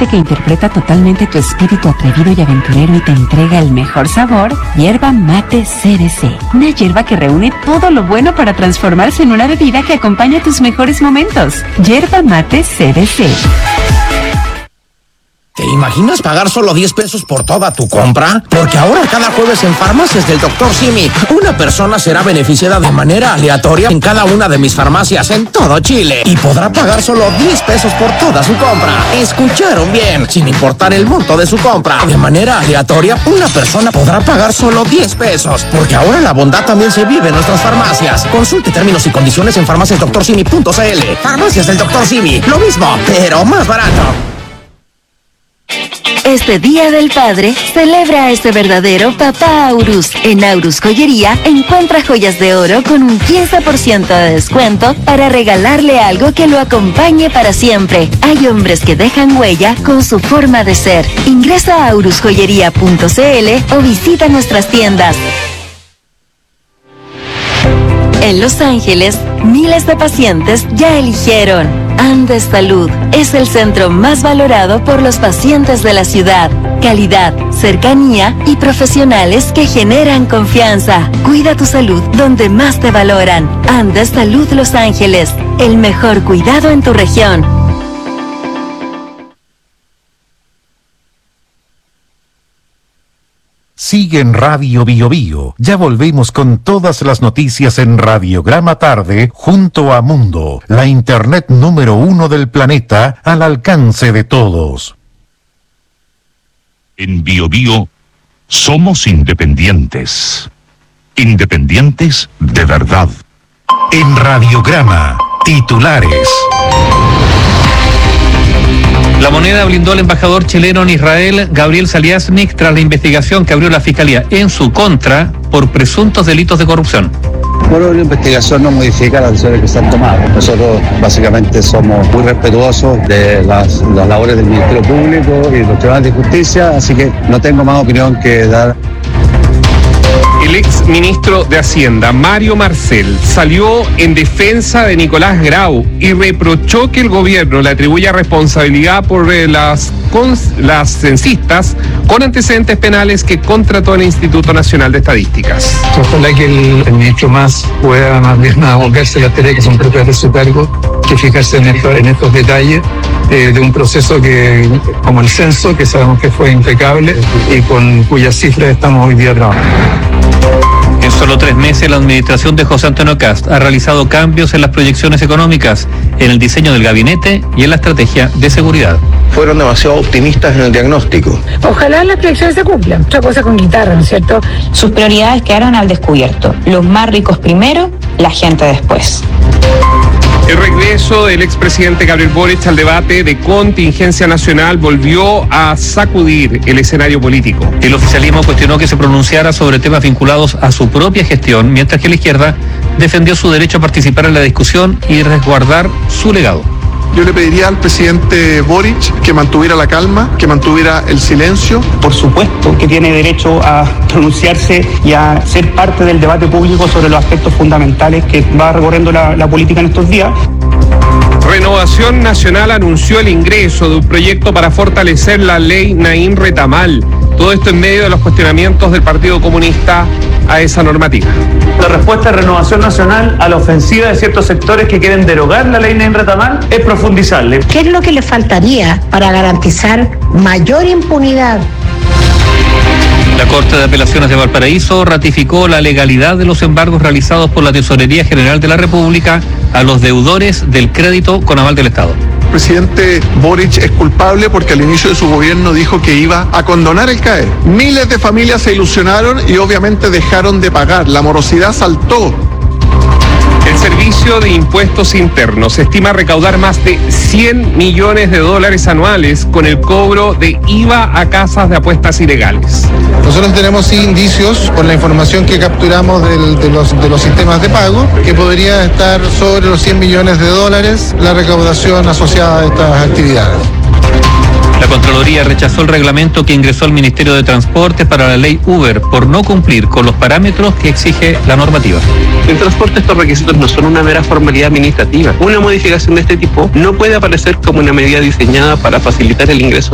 mate que interpreta totalmente tu espíritu atrevido y aventurero y te entrega el mejor sabor, Yerba Mate CBC. Una hierba que reúne todo lo bueno para transformarse en una bebida que acompaña tus mejores momentos. Yerba Mate CBC. ¿Te imaginas pagar solo 10 pesos por toda tu compra? Porque ahora cada jueves en Farmacias del Dr. Simi, una persona será beneficiada de manera aleatoria en cada una de mis farmacias en todo Chile y podrá pagar solo 10 pesos por toda su compra. ¿Escucharon bien? Sin importar el monto de su compra. De manera aleatoria, una persona podrá pagar solo 10 pesos. Porque ahora la bondad también se vive en nuestras farmacias. Consulte términos y condiciones en farmaciasdoctorsimi.cl. Farmacias del Dr. Simi, lo mismo, pero más barato. Este Día del Padre, celebra a este verdadero papá Aurus. En Aurus Joyería, encuentra joyas de oro con un 15% de descuento para regalarle algo que lo acompañe para siempre. Hay hombres que dejan huella con su forma de ser. Ingresa a aurusjoyería.cl o visita nuestras tiendas. En Los Ángeles, miles de pacientes ya eligieron Andes Salud. Es el centro más valorado por los pacientes de la ciudad. Calidad, cercanía y profesionales que generan confianza. Cuida tu salud donde más te valoran. Andes Salud Los Ángeles, el mejor cuidado en tu región. Sigue en Radio Bio Bio. Ya volvemos con todas las noticias en Radiograma Tarde junto a Mundo, la internet número 1 del planeta al alcance de todos. En Bio Bio somos independientes. Independientes de verdad. En Radiograma, titulares. La Moneda blindó al embajador chileno en Israel, Gabriel Saliasnik, tras la investigación que abrió la Fiscalía en su contra por presuntos delitos de corrupción. Bueno, la investigación no modifica las decisiones que se han tomado. Nosotros básicamente somos muy respetuosos de las labores del Ministerio Público y de los tribunales de justicia, así que no tengo más opinión que dar. El ex ministro de Hacienda, Mario Marcel, salió en defensa de Nicolás Grau y reprochó que el gobierno le atribuya responsabilidad por las censistas con antecedentes penales que contrató el Instituto Nacional de Estadísticas. Ojalá que el ministro más pueda más bien abocarse a las tareas que son propias de su cargo, que fijarse en estos detalles de un proceso que, como el censo, que sabemos que fue impecable y con cuyas cifras estamos hoy día trabajando. En solo 3 meses, la administración de José Antonio Kast ha realizado cambios en las proyecciones económicas, en el diseño del gabinete y en la estrategia de seguridad. Fueron demasiado optimistas en el diagnóstico. Ojalá las proyecciones se cumplan. Otra cosa con guitarra, ¿no es cierto? Sus prioridades quedaron al descubierto. Los más ricos primero, la gente después. El regreso del expresidente Gabriel Boric al debate de contingencia nacional volvió a sacudir el escenario político. El oficialismo cuestionó que se pronunciara sobre temas vinculados a su propia gestión, mientras que la izquierda defendió su derecho a participar en la discusión y resguardar su legado. Yo le pediría al presidente Boric que mantuviera la calma, que mantuviera el silencio. Por supuesto que tiene derecho a pronunciarse y a ser parte del debate público sobre los aspectos fundamentales que va recorriendo la política en estos días. Renovación Nacional anunció el ingreso de un proyecto para fortalecer la ley Naim Retamal. Todo esto en medio de los cuestionamientos del Partido Comunista a esa normativa. La respuesta de Renovación Nacional a la ofensiva de ciertos sectores que quieren derogar la ley Naim Retamal es profundizarle. ¿Qué es lo que le faltaría para garantizar mayor impunidad? La Corte de Apelaciones de Valparaíso ratificó la legalidad de los embargos realizados por la Tesorería General de la República a los deudores del crédito con aval del Estado. El presidente Boric es culpable porque al inicio de su gobierno dijo que iba a condonar el CAE. Miles de familias se ilusionaron y obviamente dejaron de pagar. La morosidad saltó. El Servicio de Impuestos Internos estima recaudar más de $100 millones anuales con el cobro de IVA a casas de apuestas ilegales. Nosotros tenemos indicios por la información que capturamos de los sistemas de pago que podría estar sobre los $100 millones la recaudación asociada a estas actividades. La Contraloría rechazó el reglamento que ingresó al Ministerio de Transportes para la ley Uber por no cumplir con los parámetros que exige la normativa. En transporte estos requisitos no son una mera formalidad administrativa. Una modificación de este tipo no puede aparecer como una medida diseñada para facilitar el ingreso